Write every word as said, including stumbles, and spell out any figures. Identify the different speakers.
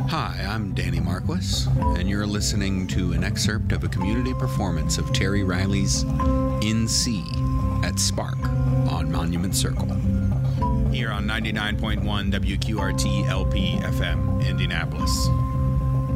Speaker 1: Hi, I'm Danny Marquis, and you're listening to an excerpt of a community performance of Terry Riley's In C at Spark on Monument Circle.
Speaker 2: Here on ninety-nine point one W Q R T L P F M, Indianapolis.